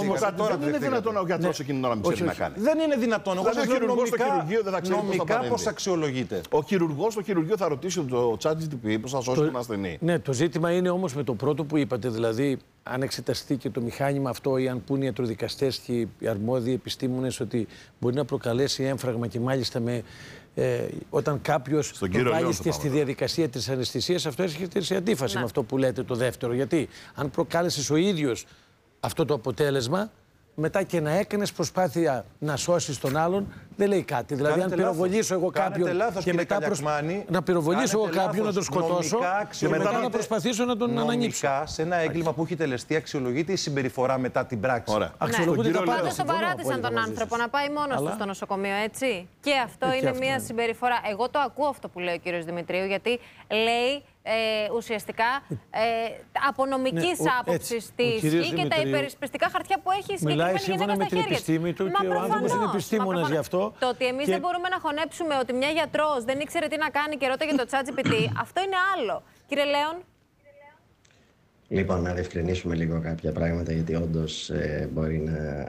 όμως δεν είναι δυνατόν ο γιατρός εκείνη την ώρα να μην ξέρει να κάνει. Δεν είναι δυνατόν. Εγώ Δηλαδή, ο χειρουργός στο χειρουργείο δεν θα ξέρει νομικά πώς αξιολογείται. Ο χειρουργός στο χειρουργείο θα ρωτήσει το ChatGPT πώς θα σώσει τον ασθενή. Ναι, το ζήτημα είναι όμως με το πρώτο που είπατε, δηλαδή αν εξεταστεί και το μηχάνημα αυτό ή αν πούνε οι ιατροδικαστές και οι αρμόδιοι επιστήμονες ότι μπορεί να προκαλέσει έμφραγμα και μάλιστα όταν κάποιος προβάλλεται στη διαδικασία της αναισθησίας, αυτό έρχεται σε αντίφαση με αυτό που λέτε το δεύτερο. Γιατί αν προκάλεσες ο ίδιος αυτό το αποτέλεσμα, μετά και να έκανες προσπάθεια να σώσεις τον άλλον, δεν λέει κάτι. Δηλαδή, αν πυροβολήσω εγώ κάποιον και μετά να πυροβολήσω εγώ κάποιον να τον σκοτώσω και μετά να προσπαθήσω να τον ανανύψω. Νομικά, σε ένα έγκλημα που έχει τελεστεί, αξιολογείται η συμπεριφορά μετά την πράξη. Αξιολογούνται τα πάντα. Πάντως τον παράτησαν τον άνθρωπο να πάει μόνος του στο νοσοκομείο, έτσι. Και αυτό είναι μια συμπεριφορά. Εγώ το ακούω αυτό που λέει ο κύριος Δημητρίου, γιατί λέει. Ουσιαστικά από νομικής άποψης τη ισχύει και τα υπερισπιστικά χαρτιά που έχει συγκεκριμένη γυναίκα στα χέρια της. Και ο άνθρωπος είναι επιστήμονας γι' αυτό. Το ότι εμείς δεν μπορούμε να χωνέψουμε ότι μια γιατρός δεν ήξερε τι να κάνει και ρώταγε το ChatGPT, αυτό είναι άλλο. Κύριε Λέων. Λοιπόν, να διευκρινίσουμε λίγο κάποια πράγματα, γιατί όντως μπορεί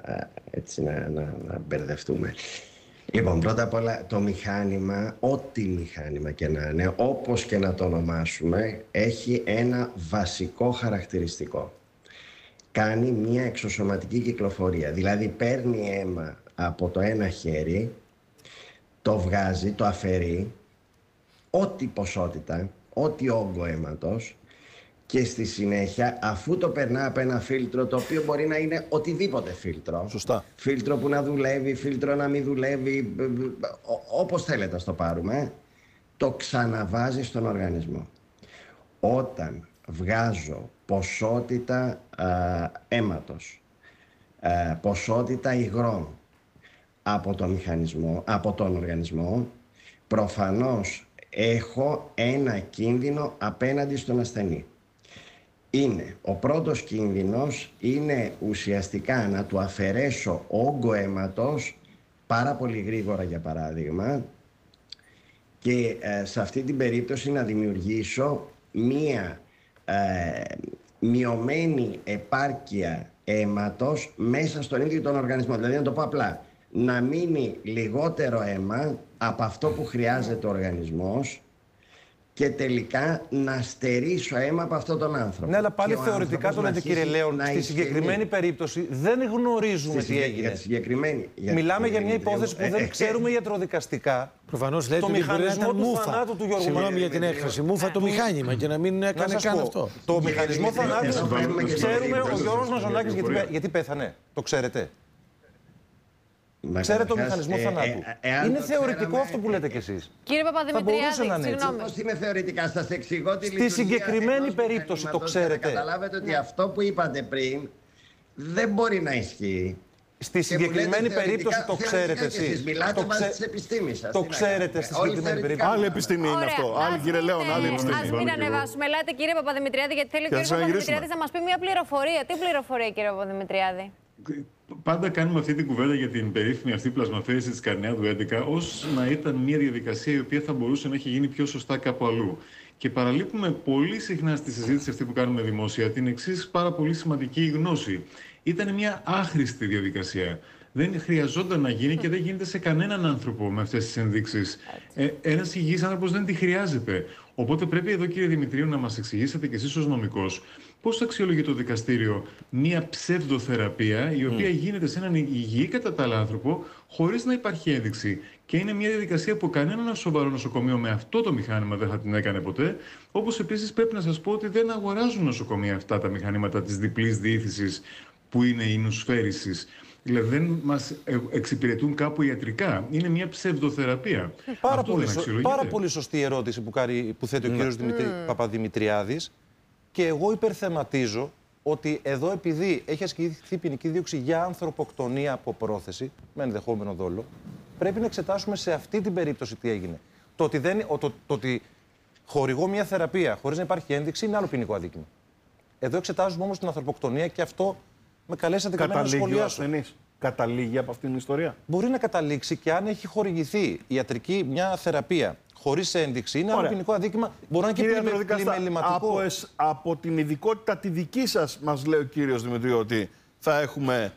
να μπερδευτούμε. Λοιπόν, πρώτα απ' όλα το μηχάνημα, ό,τι μηχάνημα και να είναι, όπως και να το ονομάσουμε, έχει ένα βασικό χαρακτηριστικό. Κάνει μια εξωσωματική κυκλοφορία, δηλαδή παίρνει αίμα από το ένα χέρι, το βγάζει, το αφαιρεί, ό,τι ποσότητα, ό,τι όγκο αίματος, και στη συνέχεια, αφού το περνά από ένα φίλτρο, το οποίο μπορεί να είναι οτιδήποτε φίλτρο. Σωστά. Φίλτρο που να δουλεύει, φίλτρο να μην δουλεύει, όπως θέλετε να το πάρουμε, το ξαναβάζει στον οργανισμό. Όταν βγάζω ποσότητα αίματος, ποσότητα υγρών από το μηχανισμό, από τον οργανισμό, προφανώς έχω ένα κίνδυνο απέναντι στον ασθενή. Ο πρώτος κίνδυνος είναι ουσιαστικά να του αφαιρέσω όγκο αίματος πάρα πολύ γρήγορα, για παράδειγμα, και σε αυτή την περίπτωση να δημιουργήσω μία μειωμένη επάρκεια αίματος μέσα στον ίδιο τον οργανισμό. Δηλαδή, να το πω απλά, να μείνει λιγότερο αίμα από αυτό που χρειάζεται ο οργανισμός και τελικά να στερήσω αίμα από αυτόν τον άνθρωπο. Ναι, αλλά πάλι θεωρητικά το λέτε, κύριε Λέων, στη συγκεκριμένη περίπτωση δεν γνωρίζουμε τι έγινε. Μιλάμε για μια υπόθεση που δεν ξέρουμε ιατροδικαστικά. Προφανώς λέτε το μηχανισμό του θανάτου του Γιώργου. Συγγνώμη για την έκφραση. Μούφα το μηχάνημα και να μην έκανε καν αυτό. Το μηχανισμό θανάτου ξέρουμε ο Γιώργος Μαζονάκης γιατί πέθανε. Το ξέρετε. Ξέρετε το μηχανισμό θανάτου. Είναι θεωρητικό αυτό που λέτε κι εσείς. Κύριε Παπαδημητριάδη, συγγνώμη. Πώς είναι θεωρητικά, σας εξηγώ τη λειτουργία. Στη συγκεκριμένη περίπτωση το ξέρετε. Καταλάβετε ότι αυτό που είπατε πριν δεν μπορεί να ισχύει. Στη συγκεκριμένη περίπτωση το ξέρετε εσείς. Μιλάτε βάσει της επιστήμης σας. Το ξέρετε στη συγκεκριμένη περίπτωση. Άλλη επιστήμη είναι αυτό. Άλλη, κύριε Λέων, άλλη επιστήμη. Ας μην ανεβάσουμε. Ελάτε, κύριε Παπαδημητριάδη, γιατί θέλει ο κύριος Παπαδημητριάδης να μας πει μια πληροφορία. Τι πληροφορία, κύριε Παπαδημητριάδη? Πάντα κάνουμε αυτή την κουβέντα για την περίφημη αυτή πλασμαφαίρεση της Καρνεάδου 11 ως να ήταν μια διαδικασία η οποία θα μπορούσε να έχει γίνει πιο σωστά κάπου αλλού. Και παραλείπουμε πολύ συχνά στη συζήτηση αυτή που κάνουμε δημόσια την εξής πάρα πολύ σημαντική γνώση. Ήταν μια άχρηστη διαδικασία. Δεν χρειαζόταν να γίνει και δεν γίνεται σε κανέναν άνθρωπο με αυτές τις ενδείξεις. Ένας υγιής άνθρωπος δεν τη χρειάζεται. Οπότε πρέπει εδώ, κύριε Δημητρίου, να μας εξηγήσετε κι εσείς ως νομικός πώς αξιολογεί το δικαστήριο μία ψευδοθεραπεία η οποία γίνεται σε έναν υγιή κατά τα άλλα άνθρωπο χωρίς να υπάρχει ένδειξη. Και είναι μια διαδικασία που κανένα σοβαρό νοσοκομείο με αυτό το μηχάνημα δεν θα την έκανε ποτέ. Όπως επίσης πρέπει να σας πω ότι δεν αγοράζουν νοσοκομεία αυτά τα μηχανήματα της διπλής διήθησης που είναι η νουσφαίρισης. Δηλαδή δεν μας εξυπηρετούν κάπου ιατρικά. Είναι μια ψευδοθεραπεία. Πάρα πολύ σωστή ερώτηση που θέτει ο κύριος Παπαδημητριάδης. Και εγώ υπερθεματίζω ότι εδώ, επειδή έχει ασκηθεί ποινική δίωξη για ανθρωποκτονία από πρόθεση, με ενδεχόμενο δόλο, πρέπει να εξετάσουμε σε αυτή την περίπτωση τι έγινε. Το ότι χορηγώ μια θεραπεία χωρίς να υπάρχει ένδειξη είναι άλλο ποινικό αδίκημα. Εδώ εξετάζουμε όμως την ανθρωποκτονία και αυτό με καλέσατε και να σχολιάσω. Καταλήγει από αυτήν την ιστορία. Μπορεί να καταλήξει και αν έχει χορηγηθεί ιατρική μια θεραπεία χωρίς ένδειξη, είναι άλλο ποινικό αδίκημα. Μπορεί να είναι και πλημεληματικό. Από την ειδικότητα τη δική σας, μας λέει ο κύριος Δημητρίου, ότι θα έχουμε